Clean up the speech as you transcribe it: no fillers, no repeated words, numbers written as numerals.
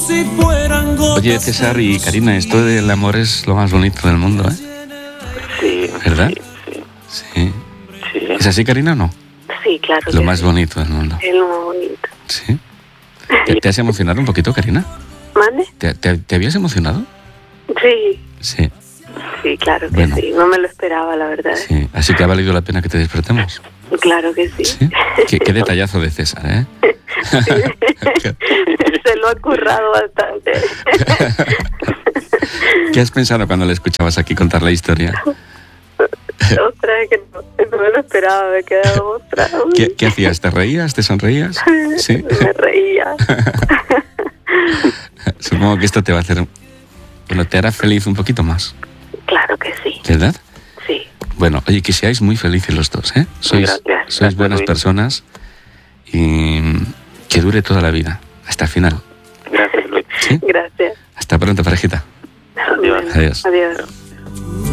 Oye, César y Karina, esto del amor es lo más bonito del mundo, ¿eh? Sí. ¿Verdad? Sí. ¿Es así, Karina, o no? Sí, claro. Lo más bonito del mundo. Es lo más bonito. ¿Sí? ¿Te has emocionado un poquito, Karina? ¿Mande? ¿Te habías emocionado? Sí. Sí. Sí, claro que Bueno. sí. No me lo esperaba, la verdad. Sí. Así que ha valido la pena que te despertemos. Claro que sí. ¿Sí? Qué detallazo de César, ¿eh? Se lo ha currado bastante. ¿Qué has pensado cuando le escuchabas aquí contar la historia? Ostras, que no me lo esperaba, me he quedado otra. ¿Qué hacías? ¿Te reías? ¿Te sonreías? Sí. Me reía. Supongo que esto te va a hacer... Bueno, te hará feliz un poquito más. Claro que sí. ¿Verdad? Sí. Bueno, oye, que seáis muy felices los dos, ¿eh? Sois buenas personas y que dure toda la vida, hasta el final. Gracias, Luis. ¿Sí? Gracias. Hasta pronto, parejita. Adiós. Adiós. Adiós.